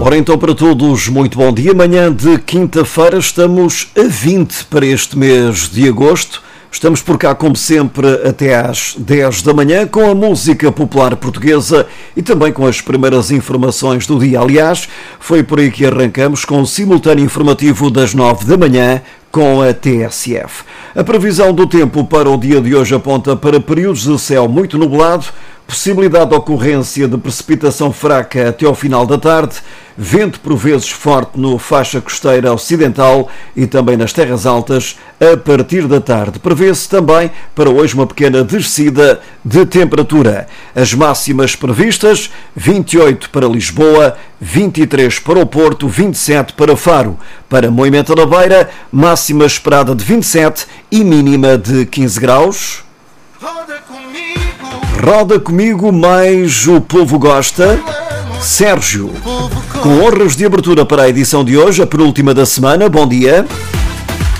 Ora então para todos, muito bom dia. Manhã de quinta-feira, estamos a 20 para este mês de agosto. Estamos por cá, como sempre, até às 10 da manhã, com a música popular portuguesa e também com as primeiras informações do dia. Aliás, foi por aí que arrancamos com o simultâneo informativo das 9 da manhã, com a TSF. A previsão do tempo para o dia de hoje aponta para períodos de céu muito nublado, possibilidade de ocorrência de precipitação fraca até ao final da tarde, vento por vezes forte no faixa costeira ocidental e também nas terras altas a partir da tarde. Prevê-se também para hoje uma pequena descida de temperatura. As máximas previstas: 28 para Lisboa, 23 para o Porto, 27 para Faro. Para Moimenta da Beira, máxima esperada de 27 e mínima de 15 graus. Roda comigo, mais o povo gosta. Sérgio, com honras de abertura para a edição de hoje, a penúltima da semana. Bom dia.